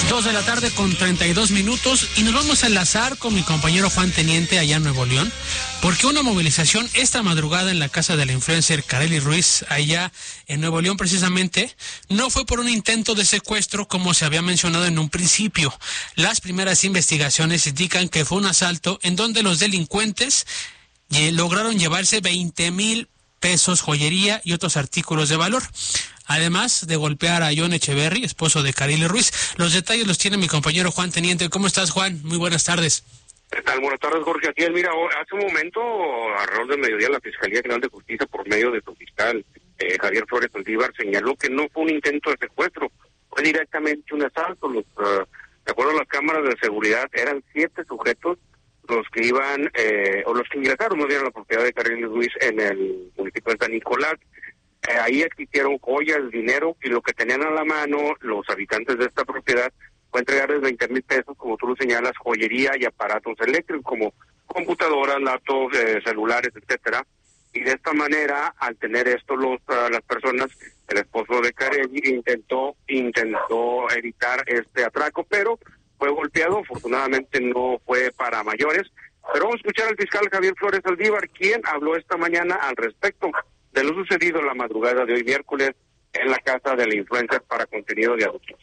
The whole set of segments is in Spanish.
2:32 y nos vamos a enlazar con mi compañero Juan Teniente allá en Nuevo León, porque una movilización esta madrugada en la casa de la influencer Karely Ruiz allá en Nuevo León precisamente no fue por un intento de secuestro como se había mencionado en un principio. Las primeras investigaciones indican que fue un asalto en donde los delincuentes lograron llevarse 20,000 pesos, joyería y otros artículos de valor, además de golpear a John Echeverry, esposo de Karely Ruiz. Los detalles los tiene mi compañero Juan Teniente. ¿Cómo estás, Juan? Muy buenas tardes. ¿Qué tal? Buenas tardes, Jorge. Aquí, mira, hace un momento, alrededor del mediodía, la Fiscalía General de Justicia, por medio de su fiscal, Javier Flores Saldívar, señaló que no fue un intento de secuestro, fue directamente un asalto. De acuerdo a las cámaras de seguridad, eran 7 sujetos los que iban, o los que ingresaron, no dieron la propiedad de Karely Ruiz en el municipio de San Nicolás. Ahí existieron joyas, dinero, y lo que tenían a la mano los habitantes de esta propiedad fue entregarles 20,000 pesos, como tú lo señalas, joyería y aparatos eléctricos, como computadoras, laptops, celulares, etcétera. Y de esta manera, al tener esto las personas, el esposo de Karely intentó evitar este atraco, pero fue golpeado. Afortunadamente no fue para mayores. Pero vamos a escuchar al fiscal Javier Flores Saldívar, quien habló esta mañana al respecto de lo sucedido la madrugada de hoy miércoles en la casa de la influencer para contenido de adultos.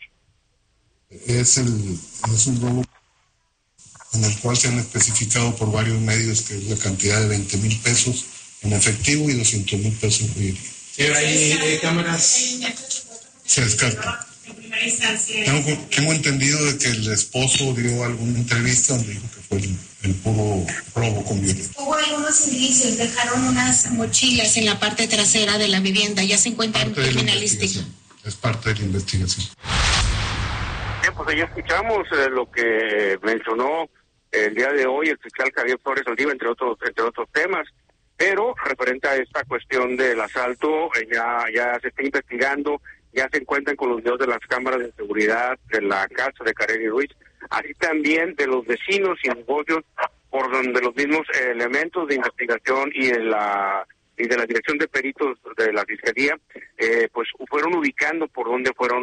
Es un robo en el cual se han especificado por varios medios que es la cantidad de 20,000 pesos en efectivo y 200,000 pesos en joyería. ¿Hay cámaras? Se descarta. En primera instancia. Tengo entendido de que el esposo dio alguna entrevista donde dijo que fue el puro robo con violencia. Hubo algunos indicios, dejaron unas mochilas en la parte trasera de la vivienda, ya se encuentran criminalística. Es parte de la investigación. Bien, pues ahí escuchamos lo que mencionó el día de hoy el fiscal Javier Flores Saldívar, entre otros temas, pero referente a esta cuestión del asalto, ya se está investigando, ya se encuentran con los videos de las cámaras de seguridad de la casa de Karely Ruiz, así también de los vecinos y negocios, por donde los mismos elementos de investigación y de la dirección de peritos de la fiscalía, pues fueron ubicando por donde fueron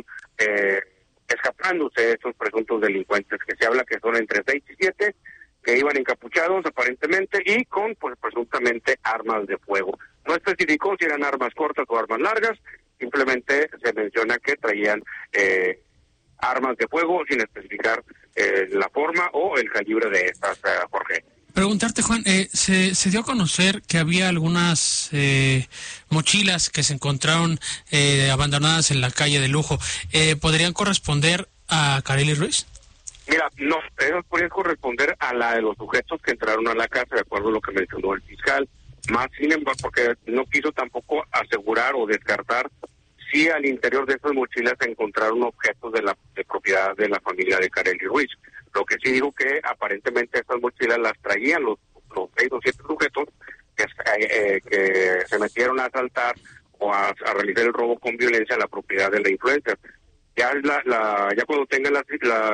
escapándose estos presuntos delincuentes, que se habla que son entre 6 y 7, que iban encapuchados aparentemente y con, pues, presuntamente armas de fuego. No especificó si eran armas cortas o armas largas, simplemente se menciona que traían armas de fuego sin especificar la forma o el calibre de estas, Jorge. Preguntarte, Juan, se dio a conocer que había algunas mochilas que se encontraron abandonadas en la calle de Lujo. ¿Podrían corresponder a Karely Ruiz? Mira, no, eso podría corresponder a la de los sujetos que entraron a la casa, de acuerdo a lo que mencionó el fiscal. Más sin embargo, porque no quiso tampoco asegurar o descartar si al interior de esas mochilas se encontraron objetos de propiedad de la familia de Karely Ruiz. Lo que sí digo que aparentemente estas mochilas las traían los 6 o 7 sujetos que se metieron a asaltar o a realizar el robo con violencia a la propiedad de la influencer. Ya ya cuando tengan la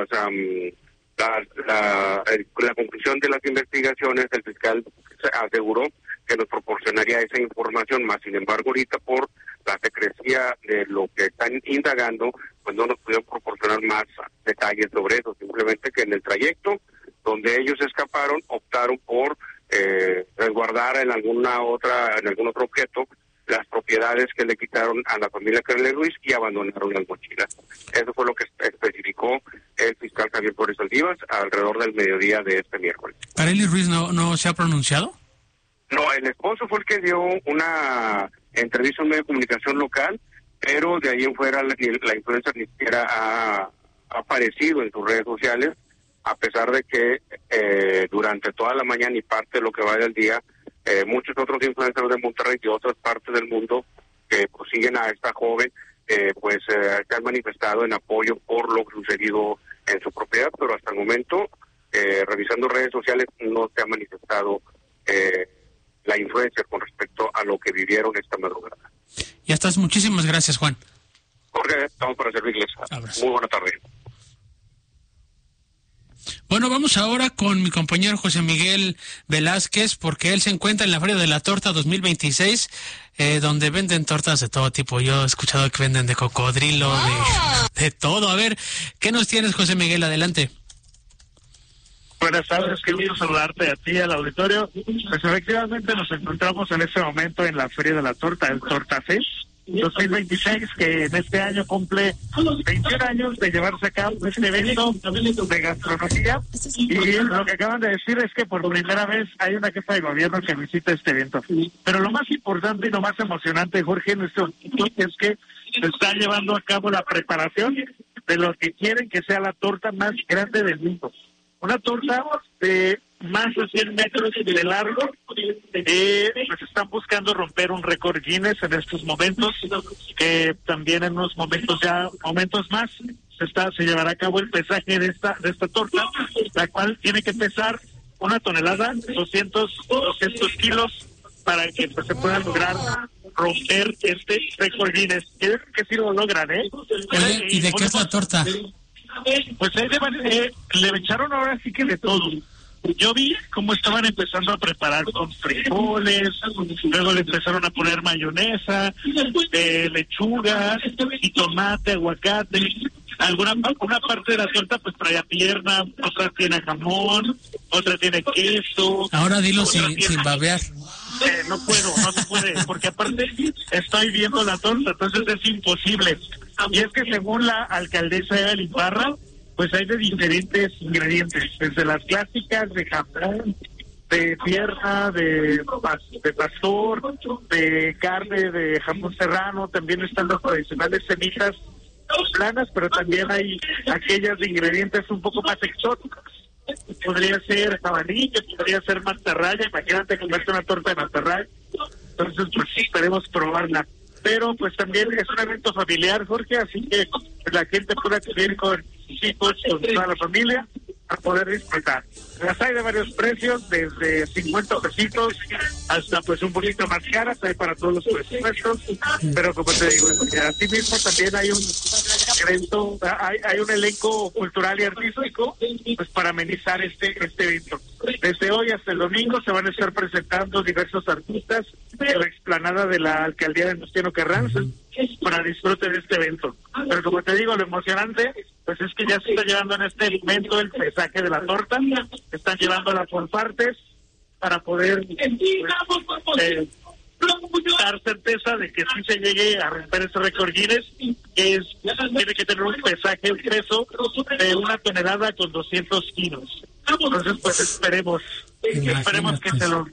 conclusión de las investigaciones, el fiscal aseguró que nos proporcionaría esa información, más sin embargo ahorita por la secrecía de lo que están indagando, pues no nos pudieron proporcionar más detalles sobre eso, simplemente que en el trayecto donde ellos escaparon optaron por resguardar en algún otro objeto las propiedades que le quitaron a la familia Karely Ruiz y abandonaron las mochilas. Eso fue lo que especificó el fiscal Javier Flores Saldívar alrededor del mediodía de este miércoles. ¿Karely Ruiz no se ha pronunciado? No, el esposo fue el que dio una entrevista a un medio de comunicación local, pero de ahí en fuera la influencer ni siquiera ha aparecido en sus redes sociales, a pesar de que durante toda la mañana y parte de lo que va del día, muchos otros influencers de Monterrey y otras partes del mundo que siguen a esta joven, se han manifestado en apoyo por lo sucedido en su propiedad, pero hasta el momento, revisando redes sociales, no se ha manifestado la influencia con respecto a lo que vivieron esta madrugada. Ya estás, muchísimas gracias, Juan. Jorge, estamos para servirles. Abrazo. Muy buena tarde. Bueno, vamos ahora con mi compañero José Miguel Velázquez, porque él se encuentra en la Feria de la Torta 2026, donde venden tortas de todo tipo. Yo he escuchado que venden de cocodrilo, de todo. A ver, ¿qué nos tienes, José Miguel? Adelante. Buenas tardes, qué gusto saludarte a ti, al auditorio. Pues efectivamente nos encontramos en este momento en la Feria de la Torta, el Torta Fest 2026, que en este año cumple 21 años de llevarse a cabo este evento de gastronomía. Y lo que acaban de decir es que por primera vez hay una jefa de gobierno que visita este evento. Pero lo más importante y lo más emocionante, Jorge, en este momento es que se está llevando a cabo la preparación de lo que quieren que sea la torta más grande del mundo. Una torta de más de 100 metros de largo. Pues están buscando romper un récord Guinness en estos momentos, que también en unos momentos más se llevará a cabo el pesaje de esta torta, la cual tiene que pesar 1 tonelada, 200 kilos, para que pues, se pueda lograr romper este récord Guinness. Creo que sí lo logran, ¿eh? Oye, ¿y de qué es la torta? Pues le echaron ahora sí que de todo. Yo vi cómo estaban empezando a preparar con frijoles, luego le empezaron a poner mayonesa, lechuga, y tomate, aguacate. Una parte de la torta pues traía pierna, otra tiene jamón, otra tiene queso. Ahora dilo sin babear. No se puede, porque aparte estoy viendo la torta, entonces es imposible. Y es que según la alcaldesa Evelyn Parra, pues hay de diferentes ingredientes, desde las clásicas de jamón, de pierna, de pastor, de carne, de jamón serrano, también están las tradicionales semitas planas, pero también hay aquellas de ingredientes un poco más exóticos. Podría ser jabalí, podría ser mantarraya. Imagínate comerte una torta de mantarraya. Entonces, pues esperemos probarla. Pero, pues también es un evento familiar, Jorge, así que la gente puede acudir con sus hijos, con toda la familia, a poder disfrutar. Las hay de varios precios, desde 50 pesitos hasta pues un poquito más caras, hay para todos los presupuestos, pero como te digo, así mismo también hay un evento, hay un elenco cultural y artístico pues para amenizar este evento. Desde hoy hasta el domingo se van a estar presentando diversos artistas en la explanada de la alcaldía de Venustiano Carranza para disfrute de este evento. Pero como te digo, lo emocionante pues es que ya se está llevando en este momento el pesaje de la torta, están llevándola por partes para poder dar certeza de que sí se llegue a romper ese récord Guinness, que tiene que tener un pesaje, un peso de 1 tonelada con 200 kilos. Entonces pues esperemos que se lo...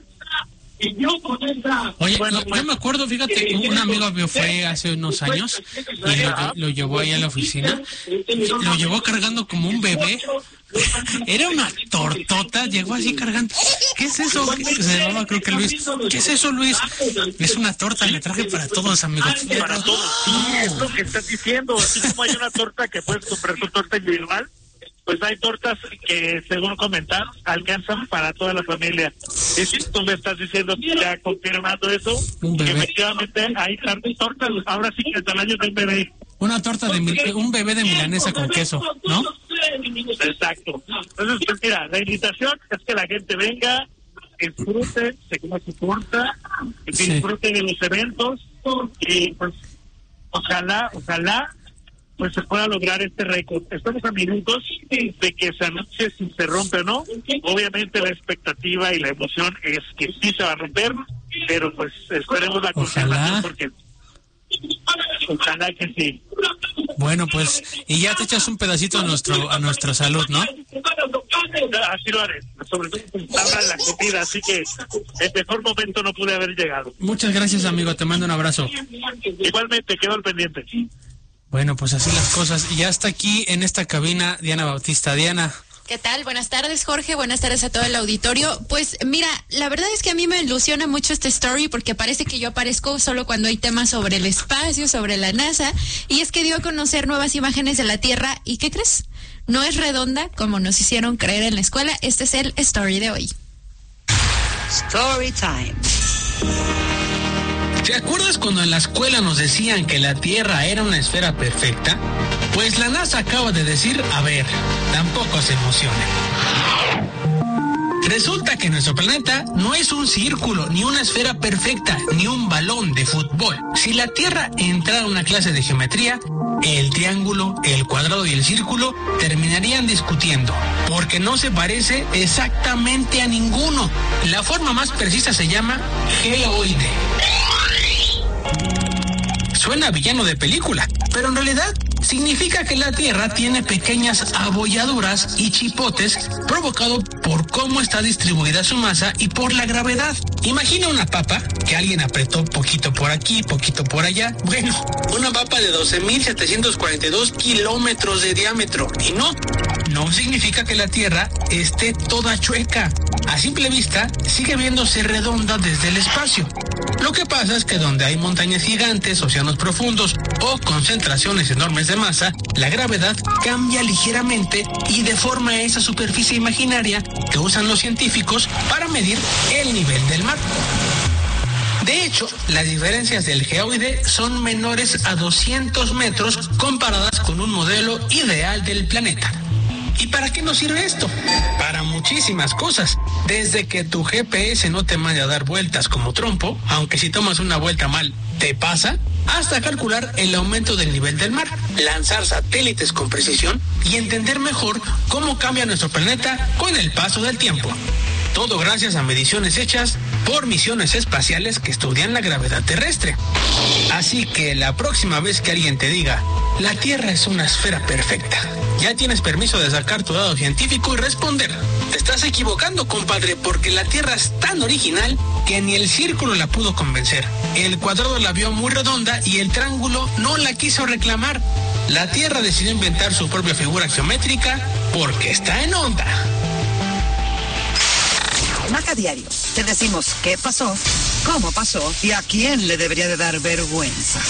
Oye, yo me acuerdo, fíjate, un amigo mío fue hace unos años y lo llevó ahí a la oficina, lo llevó cargando como un bebé. Era una tortota, llegó así cargando. ¿Qué es eso? Se llamaba, creo que Luis. ¿Qué es eso, Luis? Es una torta, le traje para todos, amigos. Para todos, sí, es lo que estás diciendo. Así como hay una torta que puedes comprar tu torta individual, pues hay tortas que, según comentar, alcanzan para toda la familia. Y si tú me estás diciendo, ya confirmando eso, que efectivamente hay tortas, ahora sí que el tamaño del bebé. Una torta un bebé de milanesa con queso, ¿no? Exacto. Entonces, pues mira, la invitación es que la gente venga, disfrute, se coma su torta, disfrute de los eventos, y pues ojalá pues se pueda lograr este récord. Estamos a minutos de que se anuncie si se rompe o no. Obviamente la expectativa y la emoción es que sí se va a romper, pero pues esperemos la confirmación, porque ojalá que sí. Bueno, pues, y ya te echas un pedacito a nuestra salud, ¿no? Así lo haré, sobre todo habla la comida, así que el mejor momento no pude haber llegado. Muchas gracias, amigo, te mando un abrazo. Igualmente, quedo al pendiente. Bueno, pues así las cosas. Y ya está aquí en esta cabina Diana Bautista. Diana. ¿Qué tal? Buenas tardes, Jorge. Buenas tardes a todo el auditorio. Pues mira, la verdad es que a mí me ilusiona mucho este story porque parece que yo aparezco solo cuando hay temas sobre el espacio, sobre la NASA. Y es que dio a conocer nuevas imágenes de la Tierra. ¿Y qué crees? No es redonda como nos hicieron creer en la escuela. Este es el story de hoy. Story time. ¿Te acuerdas cuando en la escuela nos decían que la Tierra era una esfera perfecta? Pues la NASA acaba de decir, a ver, tampoco se emocionen. Resulta que nuestro planeta no es un círculo, ni una esfera perfecta, ni un balón de fútbol. Si la Tierra entrara a una clase de geometría, el triángulo, el cuadrado y el círculo terminarían discutiendo, porque no se parece exactamente a ninguno. La forma más precisa se llama geoide. Suena a villano de película, pero en realidad significa que la Tierra tiene pequeñas abolladuras y chipotes provocado por cómo está distribuida su masa y por la gravedad. Imagina una papa que alguien apretó poquito por aquí, poquito por allá. Bueno, una papa de 12.742 kilómetros de diámetro. Y no significa que la Tierra esté toda chueca. A simple vista, sigue viéndose redonda desde el espacio. Lo que pasa es que donde hay montañas gigantes, océanos profundos o concentraciones enormes de masa, la gravedad cambia ligeramente y deforma esa superficie imaginaria que usan los científicos para medir el nivel del mar. De hecho, las diferencias del geoide son menores a 200 metros comparadas con un modelo ideal del planeta. ¿Y para qué nos sirve esto? Para muchísimas cosas. Desde que tu GPS no te mande a dar vueltas como trompo, aunque si tomas una vuelta mal, te pasa, hasta calcular el aumento del nivel del mar, lanzar satélites con precisión y entender mejor cómo cambia nuestro planeta con el paso del tiempo. Todo gracias a mediciones hechas por misiones espaciales que estudian la gravedad terrestre. Así que la próxima vez que alguien te diga, la Tierra es una esfera perfecta, ya tienes permiso de sacar tu dado científico y responder. Te estás equivocando, compadre, porque la Tierra es tan original que ni el círculo la pudo convencer. El cuadrado la vio muy redonda y el triángulo no la quiso reclamar. La Tierra decidió inventar su propia figura geométrica porque está en onda. Maca Diario. Te decimos qué pasó, cómo pasó y a quién le debería de dar vergüenza.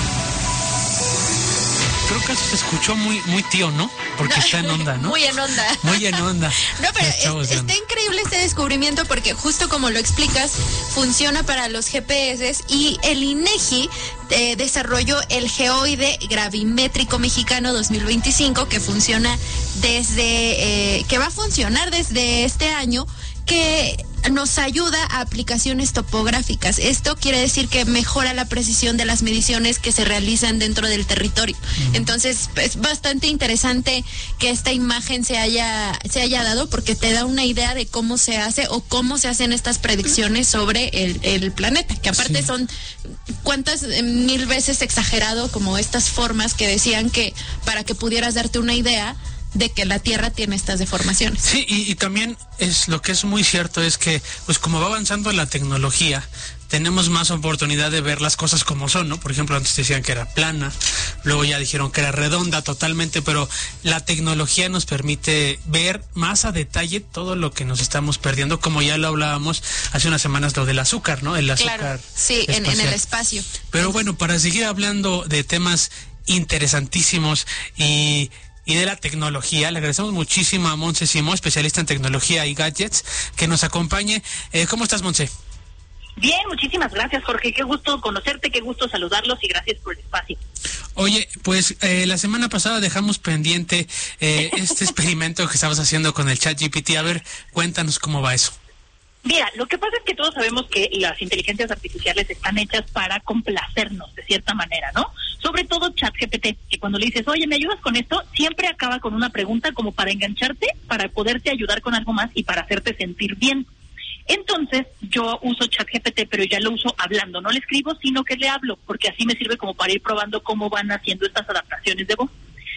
Creo que eso se escuchó muy tío, ¿no? Porque está en onda, ¿no? Muy en onda. Muy en onda. No, pero está increíble este descubrimiento porque justo como lo explicas, funciona para los GPS y el INEGI desarrolló el geoide gravimétrico mexicano 2025 que funciona que va a funcionar desde este año, que nos ayuda a aplicaciones topográficas. Esto quiere decir que mejora la precisión de las mediciones que se realizan dentro del territorio. Entonces, es bastante interesante que esta imagen se haya dado porque te da una idea de cómo se hace o cómo se hacen estas predicciones sobre el planeta, que aparte son cuántas mil veces exagerado como estas formas que decían que para que pudieras darte una idea de que la Tierra tiene estas deformaciones. Sí, y también es lo que es muy cierto es que, pues como va avanzando la tecnología, tenemos más oportunidad de ver las cosas como son, ¿no? Por ejemplo, antes decían que era plana, luego ya dijeron que era redonda totalmente, pero la tecnología nos permite ver más a detalle todo lo que nos estamos perdiendo, como ya lo hablábamos hace unas semanas, lo del azúcar, ¿no? El azúcar. Claro, sí, en el espacio. Pero bueno, para seguir hablando de temas interesantísimos y de la tecnología, le agradecemos muchísimo a Montse Simó, especialista en tecnología y gadgets, que nos acompañe. ¿Cómo estás, Montse? Bien, muchísimas gracias, Jorge. Qué gusto conocerte, qué gusto saludarlos y gracias por el espacio. Oye, pues la semana pasada dejamos pendiente este experimento que estabas haciendo con el ChatGPT. A ver, cuéntanos cómo va eso. Mira, lo que pasa es que todos sabemos que las inteligencias artificiales están hechas para complacernos de cierta manera, ¿no? Sobre todo ChatGPT, que cuando le dices, oye, ¿me ayudas con esto? Siempre acaba con una pregunta como para engancharte, para poderte ayudar con algo más y para hacerte sentir bien. Entonces, yo uso ChatGPT, pero ya lo uso hablando, no le escribo, sino que le hablo, porque así me sirve como para ir probando cómo van haciendo estas adaptaciones de voz.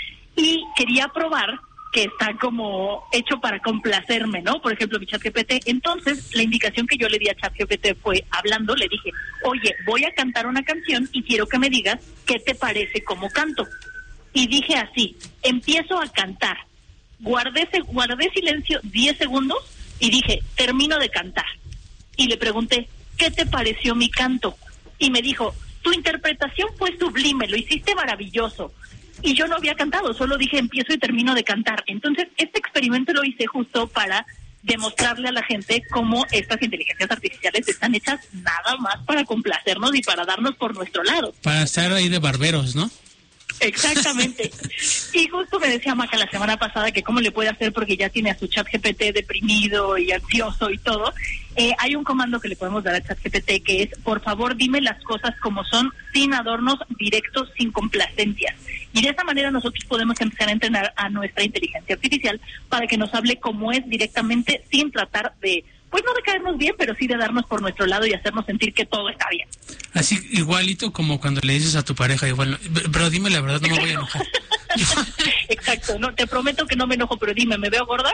Y quería probar que está como hecho para complacerme, ¿no? Por ejemplo, mi ChatGPT. Entonces, la indicación que yo le di a ChatGPT fue, hablando, le dije, oye, voy a cantar una canción y quiero que me digas qué te parece cómo canto. Y dije así, empiezo a cantar. Guardé silencio 10 segundos y dije, termino de cantar. Y le pregunté, ¿qué te pareció mi canto? Y me dijo, tu interpretación fue sublime, lo hiciste maravilloso. Y yo no había cantado, solo dije empiezo y termino de cantar. Entonces, este experimento lo hice justo para demostrarle a la gente cómo estas inteligencias artificiales están hechas nada más para complacernos y para darnos por nuestro lado. Para estar ahí de barberos, ¿no? Exactamente. Y justo me decía Maca la semana pasada que cómo le puede hacer porque ya tiene a su ChatGPT deprimido y ansioso y todo. Hay un comando que le podemos dar a ChatGPT que es, por favor, dime las cosas como son, sin adornos, directos, sin complacencias. Y de esa manera nosotros podemos empezar a entrenar a nuestra inteligencia artificial para que nos hable como es directamente, sin tratar de, pues no de caernos bien, pero sí de darnos por nuestro lado y hacernos sentir que todo está bien. Así igualito como cuando le dices a tu pareja, igual, pero dime la verdad, no me voy a enojar. Exacto, no, te prometo que no me enojo, pero dime, ¿me veo gorda?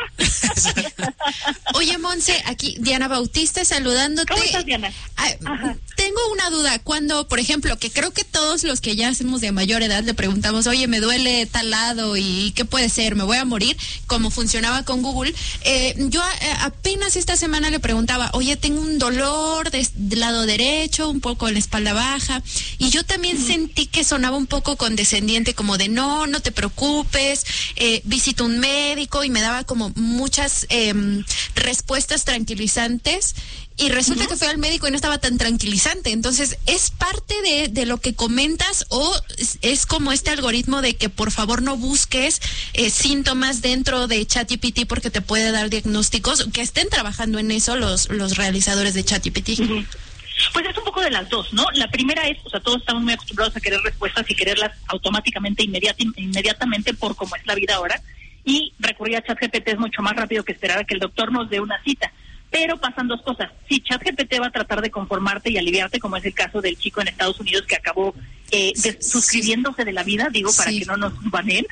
Oye, Monse, aquí Diana Bautista saludándote. ¿Cómo estás, Diana? Tengo una duda. Cuando, por ejemplo, que creo que todos los que ya somos de mayor edad le preguntamos, oye, me duele tal lado y ¿qué puede ser? ¿Me voy a morir? Como funcionaba con Google. Yo apenas esta semana le preguntaba, oye, tengo un dolor del lado derecho, un poco en la espalda baja, y yo también sentí que sonaba un poco condescendiente, como de no te preocupes, visita un médico, y me daba como muchas respuestas tranquilizantes, y resulta que fui al médico y no estaba tan tranquilizante. Entonces, ¿es parte de lo que comentas o es como este algoritmo de que por favor no busques síntomas dentro de ChatGPT porque te puede dar diagnósticos? Que estén trabajando en eso los realizadores de ChatGPT. Pues es un poco de las dos, ¿no? La primera es, o sea, todos estamos muy acostumbrados a querer respuestas y quererlas automáticamente, inmediatamente por cómo es la vida ahora, y recurrir a ChatGPT es mucho más rápido que esperar a que el doctor nos dé una cita. Pero pasan dos cosas. Si ChatGPT va a tratar de conformarte y aliviarte, como es el caso del chico en Estados Unidos que acabó suscribiéndose de la vida, para que no nos baneen,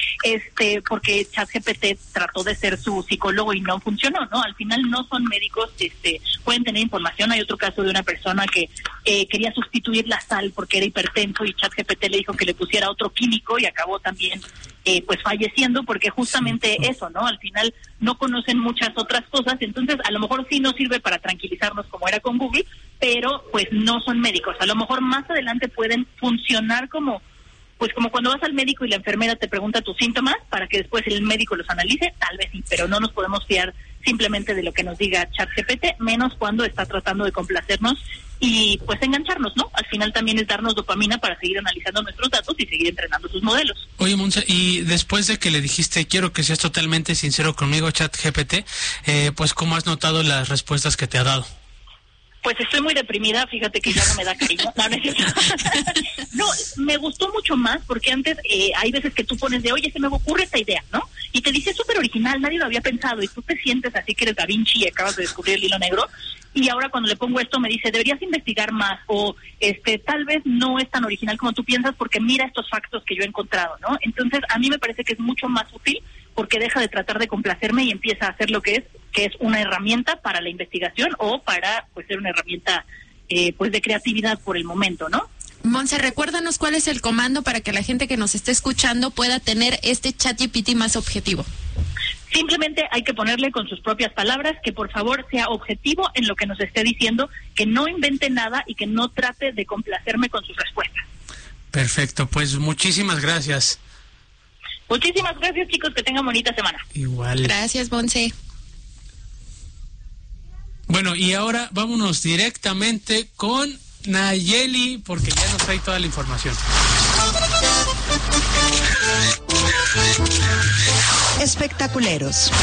porque ChatGPT trató de ser su psicólogo y no funcionó, ¿no? Al final no son médicos, pueden tener información. Hay otro caso de una persona que quería sustituir la sal porque era hipertenso y ChatGPT le dijo que le pusiera otro químico y acabó también pues falleciendo porque justamente eso, ¿no? Al final no conocen muchas otras cosas, entonces a lo mejor sí nos sirve para tranquilizarnos como era con Google, pero pues no son médicos. A lo mejor más adelante pueden funcionar como cuando vas al médico y la enfermera te pregunta tus síntomas para que después el médico los analice, tal vez sí, pero no nos podemos fiar simplemente de lo que nos diga ChatGPT, menos cuando está tratando de complacernos y pues engancharnos, ¿no? Al final también es darnos dopamina para seguir analizando nuestros datos y seguir entrenando sus modelos. Oye, Monse, y después de que le dijiste, quiero que seas totalmente sincero conmigo, ChatGPT, pues ¿cómo has notado las respuestas que te ha dado? Pues estoy muy deprimida, fíjate que ya no me da cariño. No, me gustó mucho más porque antes hay veces que tú pones de, oye, se me ocurre esta idea, ¿no? Y te dice súper original, nadie lo había pensado, y tú te sientes así que eres Da Vinci y acabas de descubrir el hilo negro. Y ahora cuando le pongo esto me dice, deberías investigar más, o tal vez no es tan original como tú piensas porque mira estos factos que yo he encontrado, ¿no? Entonces a mí me parece que es mucho más útil porque deja de tratar de complacerme y empieza a hacer lo que es una herramienta para la investigación o para pues ser una herramienta pues de creatividad por el momento, ¿no? Monse, recuérdanos cuál es el comando para que la gente que nos esté escuchando pueda tener este ChatGPT más objetivo. Simplemente hay que ponerle con sus propias palabras que por favor sea objetivo en lo que nos esté diciendo, que no invente nada y que no trate de complacerme con sus respuestas. Perfecto, pues muchísimas gracias. Muchísimas gracias, chicos, que tengan bonita semana. Igual. Gracias, Monse. Bueno, y ahora vámonos directamente con Nayeli, porque ya nos trae toda la información. Espectaculeros.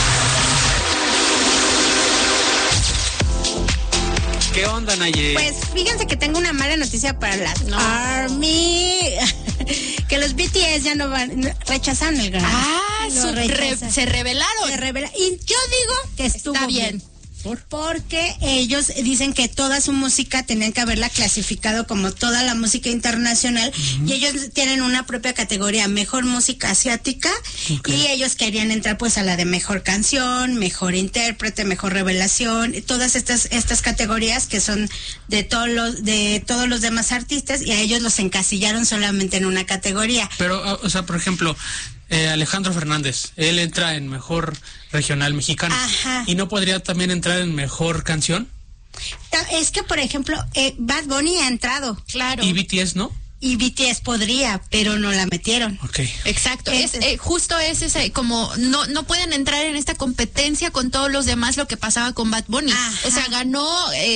¿Qué onda, Nayeli? Pues fíjense que tengo una mala noticia para las ARMY. Que los BTS ya no rechazaron el Grammy. Se rebelaron. Y yo digo que estuvo bien. Porque ellos dicen que toda su música tenían que haberla clasificado como toda la música internacional, y ellos tienen una propia categoría, mejor música asiática, y ellos querían entrar pues a la de mejor canción, mejor intérprete, mejor revelación, todas estas categorías que son de todos los demás artistas, y a ellos los encasillaron solamente en una categoría. Pero, o sea, por ejemplo, Alejandro Fernández, él entra en mejor regional mexicano. Ajá. ¿Y no podría también entrar en mejor canción? Es que, por ejemplo, Bad Bunny ha entrado. Claro. ¿Y BTS no? y BTS podría, pero no la metieron. Okay. Exacto, justo es ese, como no pueden entrar en esta competencia con todos los demás, lo que pasaba con Bad Bunny. Ajá. O sea, ganó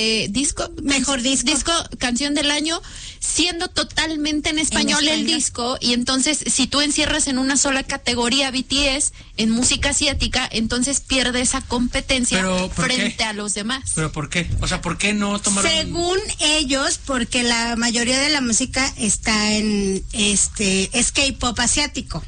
mejor disco, canción del año, siendo totalmente en español el disco, y entonces si tú encierras en una sola categoría BTS en música asiática, entonces pierde esa competencia frente a los demás. ¿Pero por qué? O sea, ¿por qué no tomaron? Según ellos, porque la mayoría de la música está en es K-pop asiático.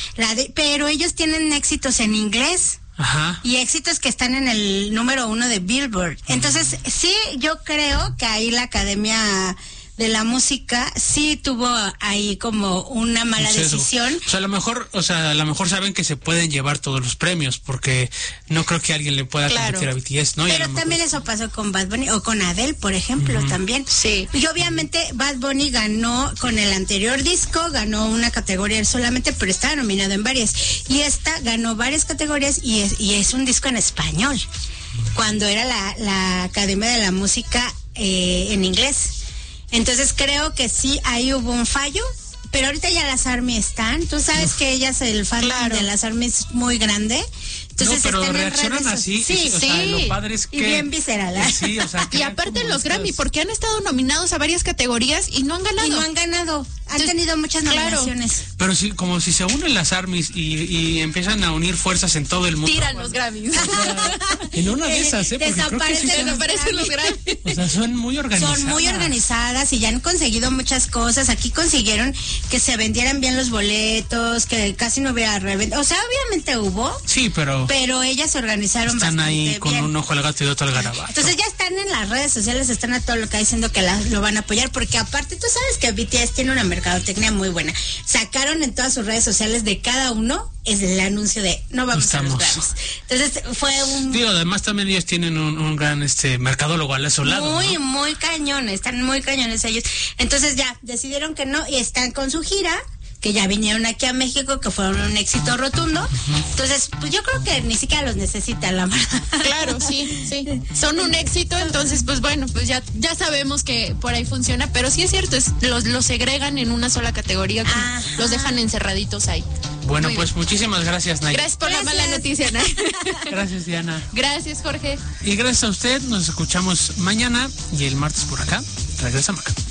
Pero ellos tienen éxitos en inglés. Ajá. Y éxitos que están en el número 1 de Billboard. Entonces, sí, yo creo que ahí la Academia de la Música sí tuvo ahí como una mala decisión. O sea, a lo mejor saben que se pueden llevar todos los premios, porque no creo que alguien le pueda competir a BTS, ¿no? Pero también eso pasó con Bad Bunny o con Adele, por ejemplo, también. Sí. Y obviamente Bad Bunny ganó con el anterior disco, ganó una categoría solamente, pero estaba nominado en varias. Y esta ganó varias categorías y es un disco en español, cuando era la Academia de la Música en inglés. Entonces creo que sí, ahí hubo un fallo, pero ahorita ya las ARMY están. Tú sabes que ellas, el fandom de las ARMY es muy grande. Entonces, no, pero reaccionan así. Sí, o sea, lo padre es que... Y bien visceral. Sí, o sea, y aparte los Grammy, porque han estado nominados a varias categorías y no han ganado. Han tenido muchas nominaciones. Pero sí, como si se unen las ARMYs y empiezan a unir fuerzas en todo el mundo. Tiran los Grammys. O sea, en una de esas, porque desaparecen los Grammys. O sea, son muy organizadas. Son muy organizadas y ya han conseguido muchas cosas. Aquí consiguieron que se vendieran bien los boletos, que casi no hubiera reventa. O sea, obviamente hubo. Sí, pero ellas se organizaron están bastante ahí con bien. un ojo al gato y otro al garabato. Entonces ya están en las redes sociales, están a todo lo que diciendo que lo van a apoyar, porque aparte tú sabes que BTS tiene una mercadotecnia muy buena. Sacaron en todas sus redes sociales de cada uno es el anuncio de no vamos a los Grammys. Entonces fue un... Digo, además también ellos tienen un gran mercadólogo al su lado, muy, ¿no? Muy cañones, están muy cañones ellos. Entonces ya decidieron que no y están con su gira, que ya vinieron aquí a México, que fueron un éxito rotundo. Entonces, pues yo creo que ni siquiera los necesitan, la verdad. Claro, sí. Son un éxito, entonces, pues bueno, pues ya sabemos que por ahí funciona, pero sí es cierto, los segregan en una sola categoría, los dejan encerraditos ahí. Bueno, pues muchísimas gracias, Nay. Gracias por la mala noticia, Nay. Gracias, Diana. Gracias, Jorge. Y gracias a usted, nos escuchamos mañana y el martes por acá. Regresa Maca.